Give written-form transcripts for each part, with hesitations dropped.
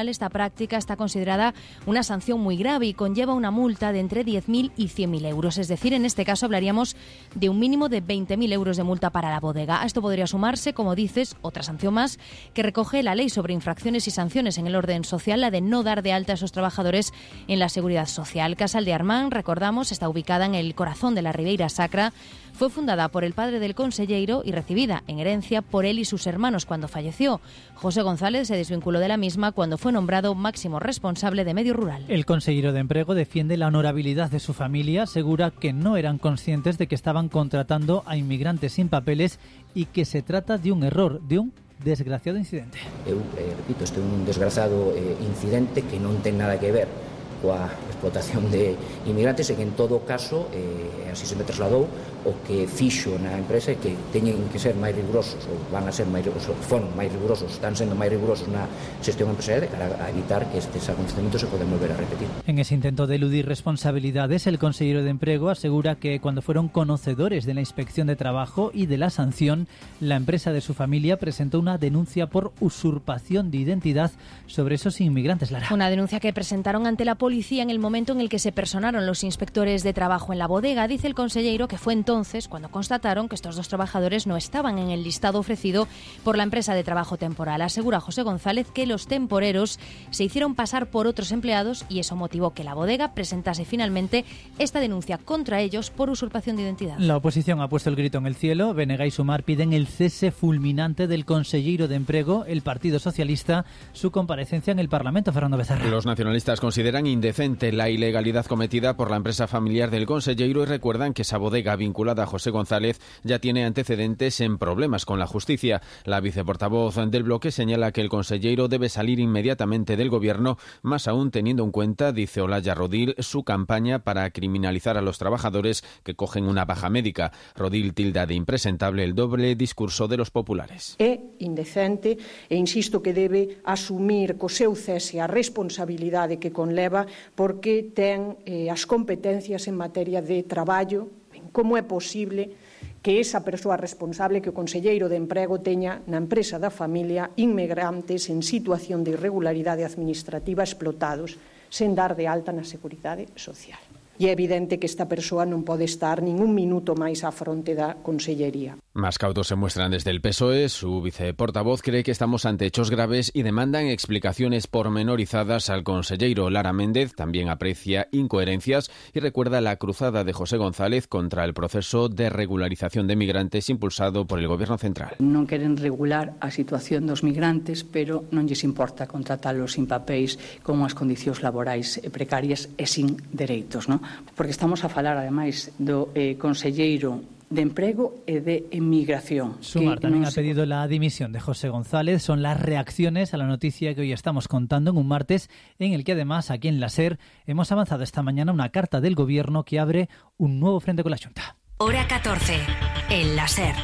temporal, esta práctica está considerada una sanción muy grave y conlleva una multa de entre 10.000 y 100.000 euros. Es decir, en este caso hablaríamos de un mínimo de 20.000 euros de multa para la bodega. A esto podría sumarse, como dices, otra sanción más que recoge la ley sobre infracciones y sanciones en el orden social, la de no dar de alta a esos trabajadores en la seguridad social. Casal de Armán, recordamos, está ubicada en el corazón de la Ribeira Sacra. Fue fundada por el padre del conselleiro y recibida en herencia por él y sus hermanos cuando falleció. José González se desvinculó de la misma cuando fue nombrado máximo responsable de medio rural. El conselleiro de Emprego defiende la honorabilidad de su familia, asegura que no eran conscientes de que estaban contratando a inmigrantes sin papeles y que se trata de un error, de un desgraciado incidente. Repito, este é un desgraciado incidente que non ten nada que ver coa explotación de inmigrantes e que en todo caso, así se me trasladou, o que fixo na empresa é que teñen que ser máis rigurosos, ou van a ser máis rigurosos, foron máis rigurosos, están sendo máis rigurosos na xestión empresarial de cara a evitar que estes acontecimientos se poden volver a repetir. En ese intento de eludir responsabilidades, el consejero de Emprego asegura que cuando fueron conocedores de la inspección de trabajo y de la sanción, la empresa de su familia presentó una denuncia por usurpación de identidad sobre esos inmigrantes, Lara. Una denuncia que presentaron ante la policía en el momento en el que se personaron los inspectores de trabajo en la bodega. Dice el conselleiro que fue entonces cuando constataron que estos dos trabajadores no estaban en el listado ofrecido por la empresa de trabajo temporal. Asegura José González que los temporeros se hicieron pasar por otros empleados y eso motivó que la bodega presentase finalmente esta denuncia contra ellos por usurpación de identidad. La oposición ha puesto el grito en el cielo. BNG y Sumar piden el cese fulminante del conselleiro de Emprego, el Partido Socialista, su comparecencia en el Parlamento. Fernando Becerra. Los nacionalistas consideran indecente la ilegalidad cometida por la empresa familiar del conselleiro y recuerdan que esa bodega vinculada a José González ya tiene antecedentes en problemas con la justicia. La viceportavoz del bloque señala que el conselleiro debe salir inmediatamente del gobierno, más aún teniendo en cuenta, dice Olaya Rodil, su campaña para criminalizar a los trabajadores que cogen una baja médica. Rodil tilda de impresentable el doble discurso de los populares. É indecente e insisto que debe asumir co seu cese a responsabilidade que conleva porque ten as competencias en materia de traballo. Como é posible que esa persoa responsable, que o conselleiro de Emprego teña na empresa da familia inmigrantes en situación de irregularidade administrativa explotados sen dar de alta na Seguridade Social? E é evidente que esta persoa non pode estar nin un minuto máis á fronte da consellería. Más cautos se muestran desde el PSOE. Su viceportavoz cree que estamos ante hechos graves y demandan explicaciones pormenorizadas al conselleiro. Lara Méndez también aprecia incoherencias y recuerda la cruzada de José González contra el proceso de regularización de migrantes impulsado por el Gobierno central. Non queren regular a situación dos migrantes, pero non lles importa contratalos sin papéis, con as condicións laborais precarias e sin dereitos, non? Porque estamos a falar, ademais, do conselleiro de Emprego e de Emigración. Sumar también ha pedido la dimisión de José González. Son las reacciones a la noticia que hoy estamos contando en un martes en el que además aquí en la SER hemos avanzado esta mañana una carta del Gobierno que abre un nuevo frente con la Xunta. Hora 14, en la SER.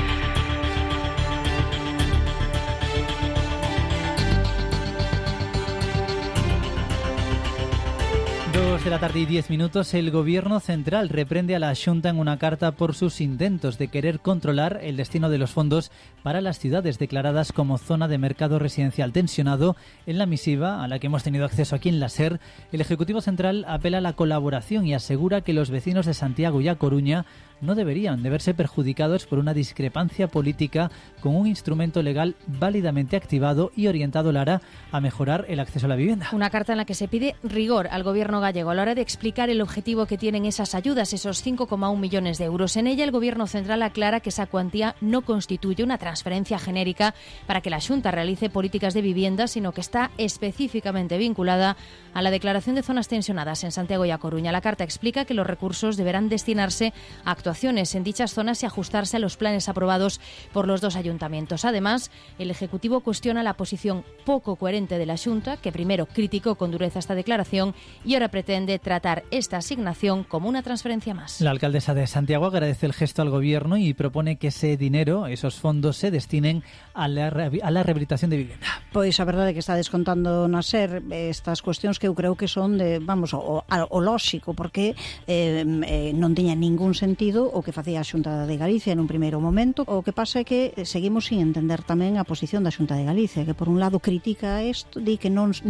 2 de la tarde y 10 minutos, el Gobierno central reprende a la Xunta en una carta por sus intentos de querer controlar el destino de los fondos para las ciudades declaradas como zona de mercado residencial tensionado. En la misiva, a la que hemos tenido acceso aquí en la SER, el Ejecutivo Central apela a la colaboración y asegura que los vecinos de Santiago y A Coruña no deberían de verse perjudicados por una discrepancia política con un instrumento legal válidamente activado y orientado, Lara, a mejorar el acceso a la vivienda. Una carta en la que se pide rigor al Gobierno gallego a la hora de explicar el objetivo que tienen esas ayudas, esos 5,1 millones de euros. En ella el Gobierno central aclara que esa cuantía no constituye una transferencia genérica para que la Xunta realice políticas de vivienda, sino que está específicamente vinculada a la declaración de zonas tensionadas en Santiago y A Coruña. La carta explica que los recursos deberán destinarse a actuaciones en dichas zonas y ajustarse a los planes aprobados por los dos ayuntamientos. Además, el Ejecutivo cuestiona la posición poco coherente de la Xunta, que primero criticó con dureza esta declaración y ahora pretende tratar esta asignación como una transferencia más. La alcaldesa de Santiago agradece el gesto al Gobierno y propone que ese dinero, esos fondos, se destinen a la rehabilitación de vivienda. Pois a verdade é que está descontando na SER estas cuestións que eu creo que son de, vamos, o lóxico, porque non tiña ningún sentido o que facía a Xunta de Galicia en un primeiro momento. O que pasa é que seguimos sin entender tamén a posición da Xunta de Galicia, que por un lado critica isto, di que non